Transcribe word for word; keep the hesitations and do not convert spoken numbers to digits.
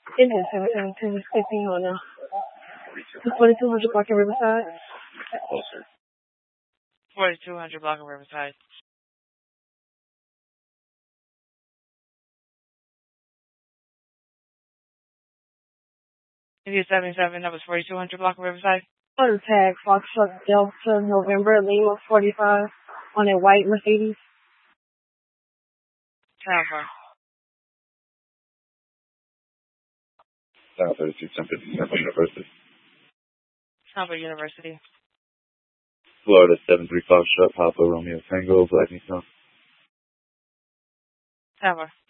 It is seventeen fifteen on now. forty-two hundred block in Riverside. Closer. forty-two hundred block in Riverside. India seventy-seven, that was forty-two hundred block in Riverside. On the tag, Foxtrot Delta November Lima forty-five on a white Mercedes. Tower. South thirty-six, ten fifty-seven University. Tampa University. Florida seven three five Sharp Papa Romeo Tango Black Nissan. Tower.